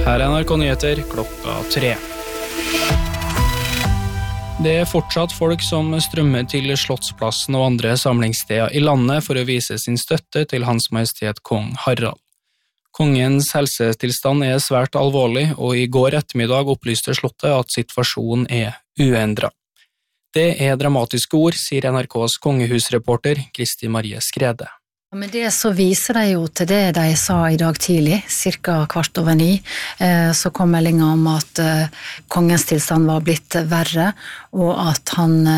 Her NRK Nyheter 3. Det fortsatt folk som strømmer til Slottsplassen og andre samlingssteder i landet for å vise sin støtte til Hans Majestet Kong Harald. Kongens helsetilstand svært alvorlig, og i går ettermiddag opplyste Slottet at situasjonen uendret. Det dramatiske ord, sier NRKs kongehusreporter Kristi Marie Skrede. Med det så viser de jo til det de sa i dag tidlig, cirka 8:15, så kom meldingen om at kongens tilstand var blitt verre, og at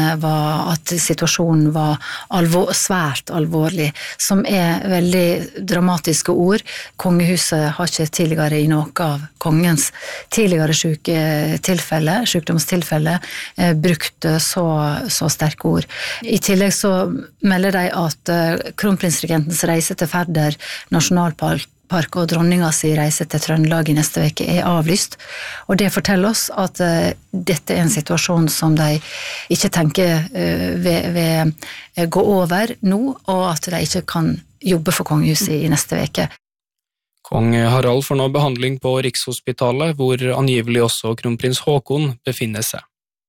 situasjonen var svært alvorlig, som veldig dramatiske ord. Kongehuset har ikke tidligere i noe av kongens tidligere sykdomstilfelle brukt så sterke ord. I tillegg så melder de at kronprinsregenten reise til Færder nasjonalpark og dronninga si reise til Trøndelag i neste veke avlyst, og det forteller oss at dette en situasjon som de ikke tenker vil gå over nå, og at de ikke kan jobbe for kongehuset i neste veke. Kong Harald får nå behandling på Rikshospitalet, hvor angivelig også kronprins Håkon befinner seg.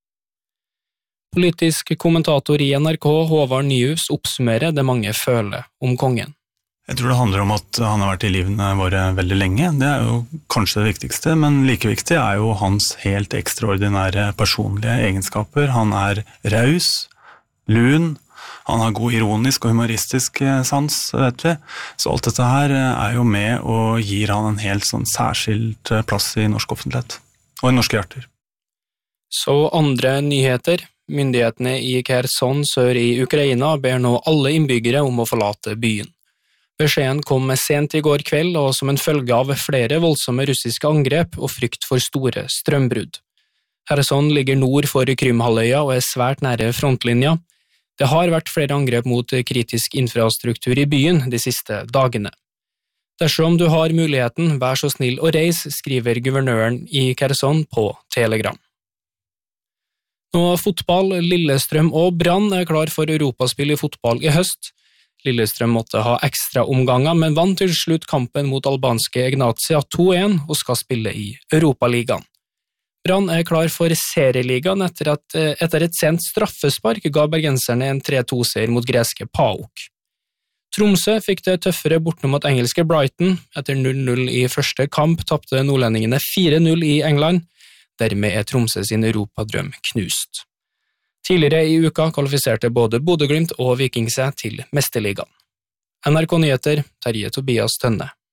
Politisk kommentator i NRK, Håvard Nyhus, oppsummerer det mange føler om kongen. Jeg tror det handler om at han har vært i livene våre veldig lenge. Det jo kanskje det viktigste, men like viktig jo hans helt ekstraordinære personlige egenskaper. Han raus, lun, han har god ironisk og humoristisk sans, vet vi. Så alt dette her jo med og gir han en helt sånn særskilt plass i norsk offentlighet og i norske hjerter. Så andre nyheter. Myndighetene i Kherson sør i Ukraina ber nå alle innbyggere om å forlate byen. Beskjeden kom sent i går kveld, og som en følge av flere voldsomme russiske angrep og frykt for store strømbrudd. Kherson ligger nord for Krymhalvøya og svært nære frontlinja. Det har vært flere angrep mot kritisk infrastruktur i byen de siste dagene. Dersom du har muligheten, vær så snill å reise, skriver guvernøren i Kherson på Telegram. Nå fotball, Lillestrøm og Brann klar for europaspill i fotball i høst. Lillestrøm måtte ha ekstra omganger, men vant til slutt kampen mot albanske Egnatia 2-1 og skal spille i Europaligaen. Brann klar for serieligaen etter et sent straffespark ga bergenserne en 3-2-seier mot greske PAOK. Tromsø fikk det tøffere borte mot engelske Brighton. Etter 0-0 i første kamp tapte nordlendingene 4-0 i England. Dermed Tromsø sin europadrøm knust. Tidligere i uka kvalifiserte både Bodø Glimt og Viking seg til Mesterligaen. NRK Nyheter, Terje Tobias Tønne.